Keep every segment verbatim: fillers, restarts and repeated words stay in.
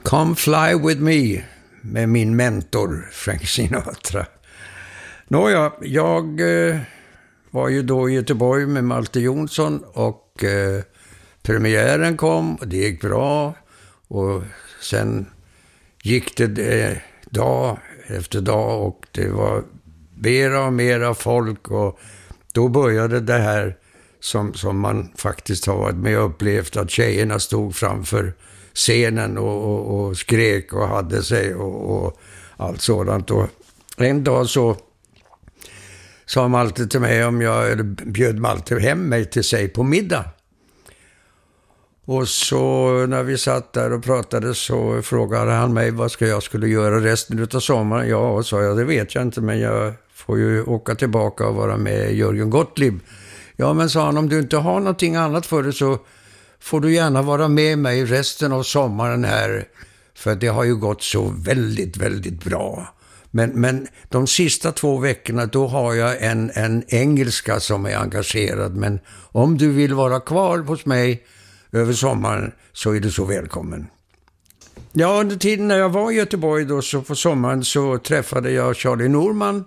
Come Fly With Me med min mentor Frank Sinatra. Nåja, jag eh, var ju då i Göteborg med Malte Jonsson och eh, premiären kom och det gick bra. Och sen gick det eh, dag efter dag och det var mera och mera folk och då började det här som, som man faktiskt har varit med och upplevt, att tjejerna stod framför scenen och, och, och skrek och hade sig och, och allt sådant. Och en dag så sa Malte till mig om jag eller bjöd Malte hem mig till sig på middag. Och så när vi satt där och pratade så frågade han mig vad ska jag skulle göra resten av sommaren. Ja, sa jag, det vet jag inte, men jag får ju åka tillbaka och vara med Jörgen Gottlieb. Ja, men sa han, om du inte har någonting annat för dig så får du gärna vara med mig resten av sommaren här. För det har ju gått så väldigt, väldigt bra. Men, men de sista två veckorna då har jag en, en engelska som är engagerad. Men om du vill vara kvar hos mig över sommaren så är du så välkommen. Ja, under tiden när jag var i Göteborg då så på sommaren så träffade jag Charlie Norman.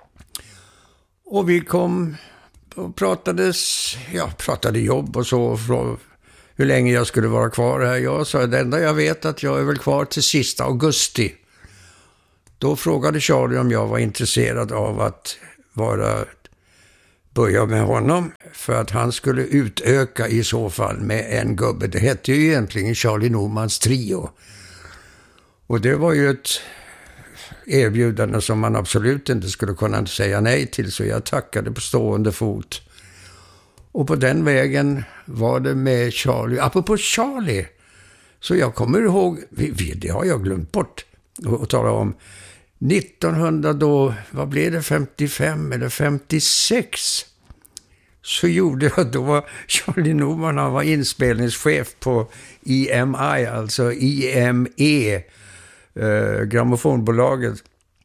Och vi kom och pratades, ja, pratade jobb och så, hur länge jag skulle vara kvar här. Jag sa, det enda jag vet att jag är väl kvar till sista augusti. Då frågade Charlie om jag var intresserad av att vara, börja med honom. För att han skulle utöka i så fall med en gubbe. Det hette ju egentligen Charlie Normans trio. Och det var ju ett erbjudande som man absolut inte skulle kunna säga nej till. Så jag tackade på stående fot. Och på den vägen var det med Charlie. Apropå Charlie. Så jag kommer ihåg, det har jag glömt bort att tala om. nittonhundra då, vad blev det, femtiofem eller femtiosex? Så gjorde jag, då var Charlie Norman, han var inspelningschef på I M I, alltså I M E, eh, grammofonbolaget.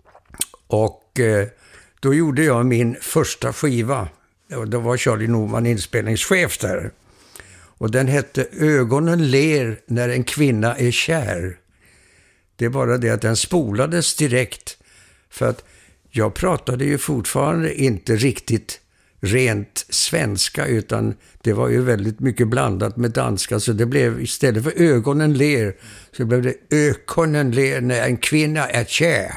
Och eh, då gjorde jag min första skiva. Och då var Charlie Norman inspelningschef där. Och den hette Ögonen ler när en kvinna är kär. Det är bara det att den spolades direkt. För att jag pratade ju fortfarande inte riktigt rent svenska, utan det var ju väldigt mycket blandat med danska. Så det blev, istället för ögonen ler, så blev det ögonen ler när en kvinna är kär.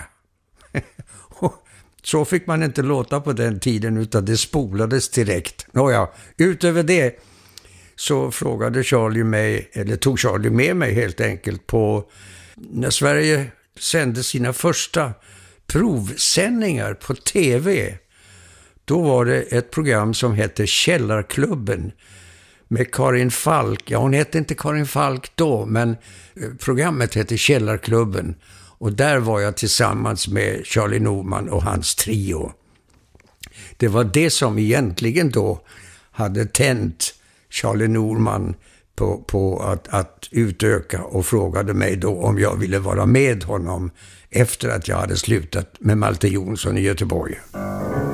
Så fick man inte låta på den tiden, utan det spolades direkt. Nåja, utöver det så frågade Charlie mig, eller tog Charlie med mig helt enkelt på, när Sverige sände sina första provsändningar på tv. Då var det ett program som hette Källarklubben med Karin Falk. Ja, hon hette inte Karin Falk då, men programmet hette Källarklubben. Och där var jag tillsammans med Charlie Norman och hans trio. Det var det som egentligen då hade tänt Charlie Norman på, på att, att utöka, och frågade mig då om jag ville vara med honom efter att jag hade slutat med Malte Jonsson i Göteborg.